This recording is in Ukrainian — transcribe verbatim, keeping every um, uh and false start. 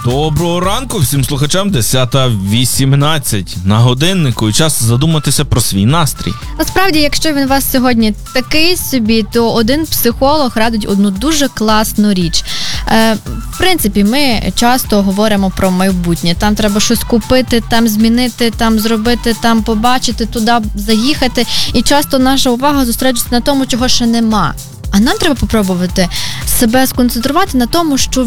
Доброго ранку всім слухачам, десята вісімнадцять на годиннику, і час задуматися про свій настрій. Насправді, якщо він у вас сьогодні такий собі, то один психолог радить одну дуже класну річ. Е, в принципі, ми часто говоримо про майбутнє. Там треба щось купити, там змінити, там зробити, там побачити, туди заїхати. І часто наша увага зосереджується на тому, чого ще нема. А нам треба попробувати себе сконцентрувати на тому, що